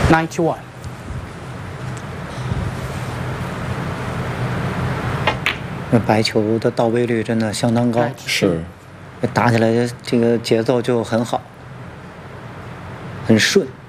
91。 那白球的到位率真的相当高， 是打起来这个节奏就很好，很顺。